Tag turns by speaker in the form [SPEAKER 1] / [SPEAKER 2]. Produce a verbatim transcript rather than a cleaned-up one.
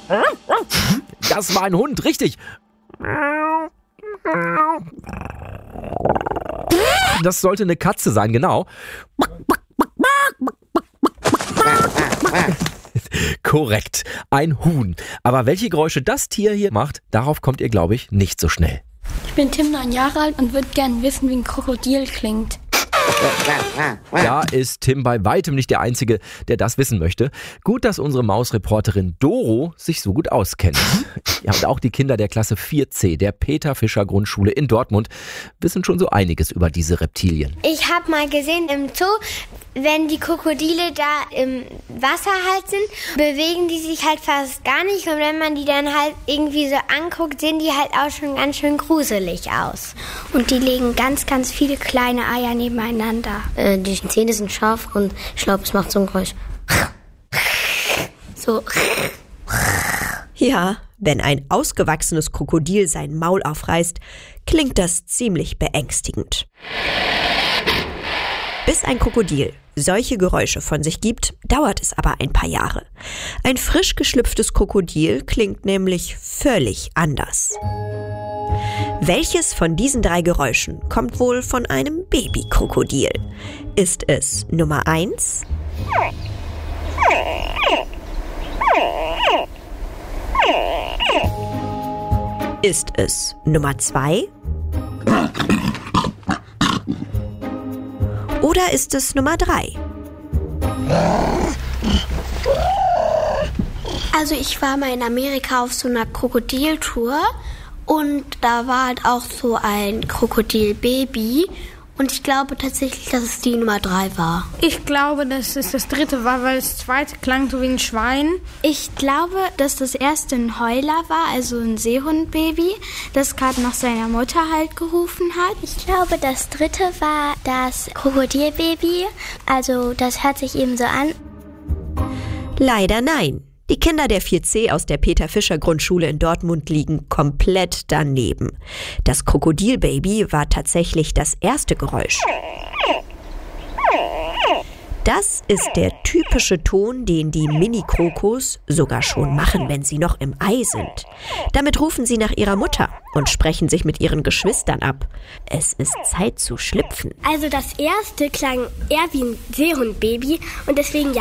[SPEAKER 1] Das war ein Hund, richtig. Das sollte eine Katze sein, genau. Korrekt, ein Huhn. Aber welche Geräusche das Tier hier macht, darauf kommt ihr, glaube ich, nicht so schnell.
[SPEAKER 2] Ich bin Tim, neun Jahre alt und würde gerne wissen, wie ein Krokodil klingt.
[SPEAKER 1] Da ist Tim bei weitem nicht der Einzige, der das wissen möchte. Gut, dass unsere Mausreporterin Doro sich so gut auskennt. Ja, und auch die Kinder der Klasse vier C der Peter Fischer Grundschule in Dortmund wissen schon so einiges über diese Reptilien.
[SPEAKER 3] Ich habe mal gesehen im Zoo, wenn die Krokodile da im Wasser halt sind, bewegen die sich halt fast gar nicht. Und wenn man die dann halt irgendwie so anguckt, sehen die halt auch schon ganz schön gruselig aus.
[SPEAKER 4] Und die legen ganz, ganz viele kleine Eier nebeneinander.
[SPEAKER 5] Äh, die Zähne sind scharf und ich glaube, es macht so ein Geräusch.
[SPEAKER 4] So.
[SPEAKER 6] Ja, wenn ein ausgewachsenes Krokodil sein Maul aufreißt, klingt das ziemlich beängstigend. Bis ein Krokodil solche Geräusche von sich gibt, dauert es aber ein paar Jahre. Ein frisch geschlüpftes Krokodil klingt nämlich völlig anders. Welches von diesen drei Geräuschen kommt wohl von einem Babykrokodil? Ist es Nummer eins? Ist es Nummer zwei? Oder ist es Nummer drei?
[SPEAKER 4] Also ich war mal in Amerika auf so einer Krokodiltour und da war halt auch so ein Krokodilbaby und ich glaube tatsächlich, dass es die Nummer drei war.
[SPEAKER 2] Ich glaube, dass es das dritte war, weil das zweite klang so wie ein Schwein.
[SPEAKER 4] Ich glaube, dass das erste ein Heuler war, also ein Seehundbaby, das gerade nach seiner Mutter halt gerufen hat.
[SPEAKER 3] Ich glaube, das dritte war das Krokodilbaby. Also das hört sich eben so an.
[SPEAKER 6] Leider nein. Die Kinder der vier C aus der Peter Fischer Grundschule in Dortmund liegen komplett daneben. Das Krokodilbaby war tatsächlich das erste Geräusch. Das ist der typische Ton, den die Mini-Krokos sogar schon machen, wenn sie noch im Ei sind. Damit rufen sie nach ihrer Mutter und sprechen sich mit ihren Geschwistern ab. Es ist Zeit zu schlüpfen.
[SPEAKER 4] Also das erste klang eher wie ein Seehundbaby und deswegen ja.